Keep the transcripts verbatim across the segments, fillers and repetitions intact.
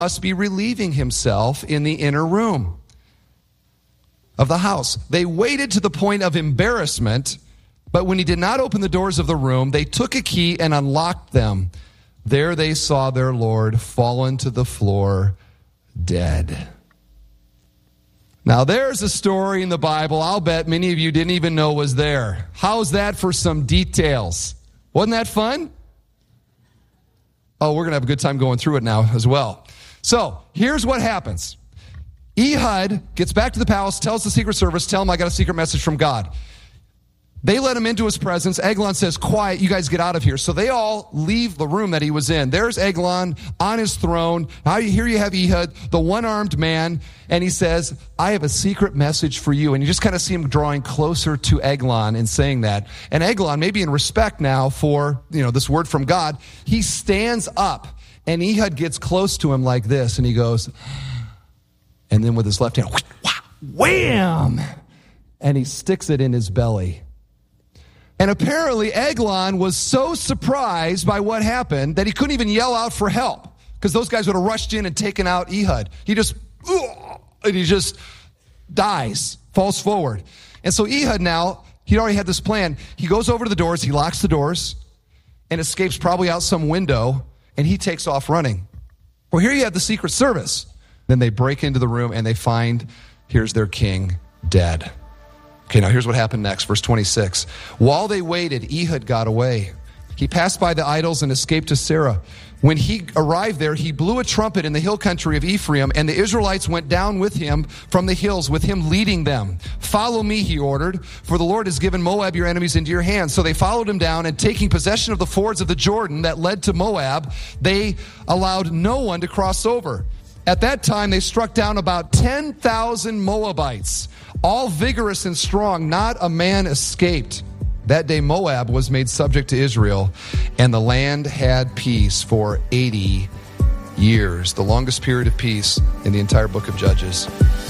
must be relieving himself in the inner room of the house. They waited to the point of embarrassment, but when he did not open the doors of the room, they took a key and unlocked them. There they saw their Lord fallen to the floor, dead. Now there's a story in the Bible I'll bet many of you didn't even know was there. How's that for some details? Wasn't that fun? Oh, we're going to have a good time going through it now as well. So here's what happens. Ehud gets back to the palace, tells the Secret Service, tell him I got a secret message from God. They let him into his presence. Eglon says, quiet, you guys get out of here. So they all leave the room that he was in. There's Eglon on his throne. Now here you have Ehud, the one-armed man, and he says, I have a secret message for you. And you just kind of see him drawing closer to Eglon and saying that. And Eglon, maybe in respect now for, you know, this word from God, he stands up, and Ehud gets close to him like this, and he goes, and then with his left hand, wham! And he sticks it in his belly. And apparently Eglon was so surprised by what happened that he couldn't even yell out for help, because those guys would have rushed in and taken out Ehud. He just, and he just dies, falls forward. And so Ehud now, he already had this plan. He goes over to the doors, he locks the doors, and escapes probably out some window, and he takes off running. Well, here you have the Secret Service. Then they break into the room, and they find, here's their king, dead. Okay, now here's what happened next, verse twenty-six. While they waited, Ehud got away. He passed by the idols and escaped to Sarah. When he arrived there, he blew a trumpet in the hill country of Ephraim, and the Israelites went down with him from the hills, with him leading them. Follow me, he ordered, for the Lord has given Moab, your enemies, into your hands. So they followed him down, and taking possession of the fords of the Jordan that led to Moab, they allowed no one to cross over. At that time, they struck down about ten thousand Moabites, all vigorous and strong. Not a man escaped. That day, Moab was made subject to Israel, and the land had peace for eighty years, the longest period of peace in the entire book of Judges.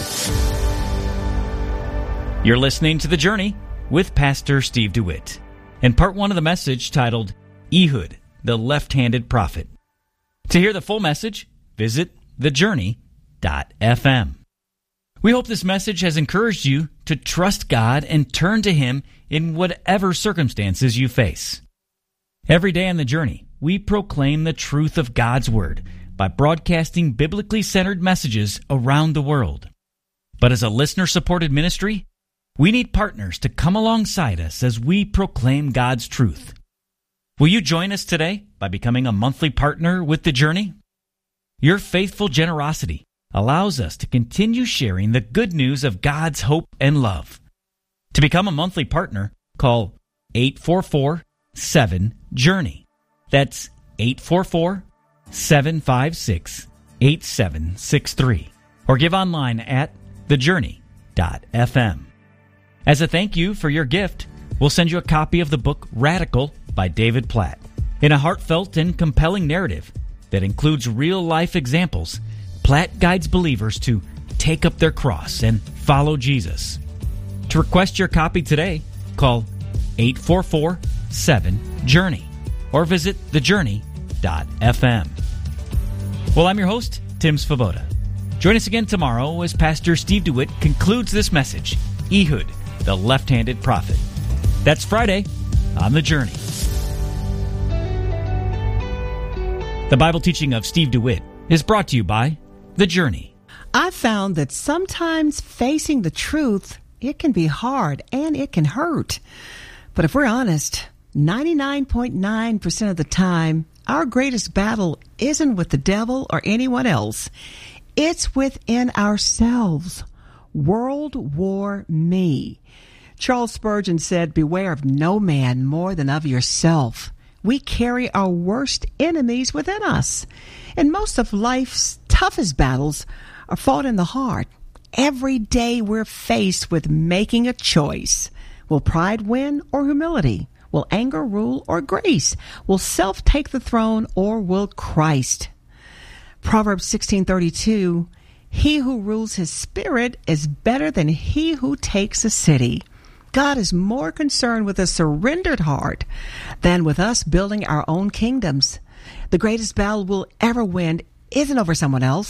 You're listening to The Journey with Pastor Steve DeWitt, and part one of the message titled, Ehud, the Left-Handed Prophet. To hear the full message, visit the journey dot f m. We hope this message has encouraged you to trust God and turn to Him in whatever circumstances you face. Every day on The Journey, we proclaim the truth of God's Word by broadcasting biblically centered messages around the world. But as a listener-supported ministry, we need partners to come alongside us as we proclaim God's truth. Will you join us today by becoming a monthly partner with The Journey? Your faithful generosity allows us to continue sharing the good news of God's hope and love. To become a monthly partner, call eight four four, seven, journey. That's eight four four, seven five six, eight seven six three. Or give online at the journey dot f m. As a thank you for your gift, we'll send you a copy of the book Radical by David Platt. In a heartfelt and compelling narrative that includes real-life examples, Platt guides believers to take up their cross and follow Jesus. To request your copy today, call eight four four, seven, journey or visit the journey dot f m. Well, I'm your host, Tim Svoboda. Join us again tomorrow as Pastor Steve DeWitt concludes this message, Ehud, the Left-Handed Prophet. That's Friday on The Journey. The Bible teaching of Steve DeWitt is brought to you by The Journey. I've found that sometimes facing the truth, it can be hard and it can hurt. But if we're honest, ninety-nine point nine percent of the time, our greatest battle isn't with the devil or anyone else. It's within ourselves. World War Me. Charles Spurgeon said, beware of no man more than of yourself. We carry our worst enemies within us. And most of life's toughest battles are fought in the heart. Every day we're faced with making a choice. Will pride win or humility? Will anger rule or grace? Will self take the throne or will Christ? Proverbs sixteen thirty-two, he who rules his spirit is better than he who takes a city. God is more concerned with a surrendered heart than with us building our own kingdoms. The greatest battle we'll ever win isn't over someone else.